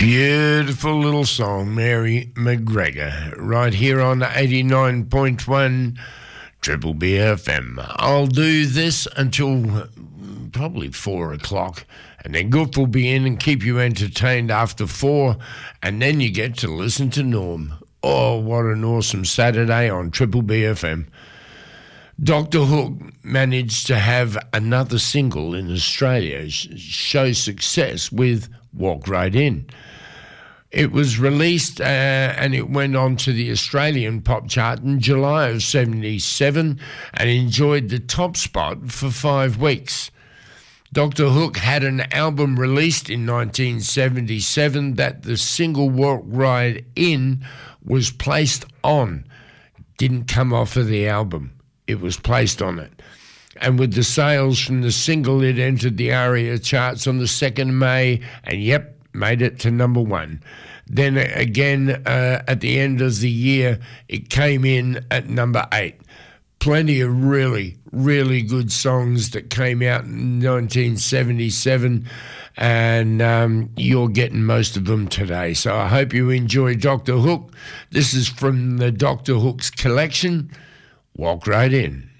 Beautiful little song, Mary McGregor, right here on 89.1 Triple B FM. I'll do this until probably 4 o'clock, and then Goof will be in and keep you entertained after 4, and then you get to listen to Norm. Oh, what an awesome Saturday on Triple B FM. Dr. Hook managed to have another single in Australia show success with Walk Right In. It was released and it went on to the Australian pop chart in July of 77 and enjoyed the top spot for 5 weeks. Dr. Hook had an album released in 1977 that the single Walk Right In was placed on. Didn't come off of the album. It was placed on it. And with the sales from the single, it entered the ARIA charts on the 2nd of May and, yep, made it to number 1. Then again, at the end of the year, it came in at number 8. Plenty of really, really good songs that came out in 1977, and you're getting most of them today. So I hope you enjoy Dr. Hook. This is from the Dr. Hook's collection, Walk Right In.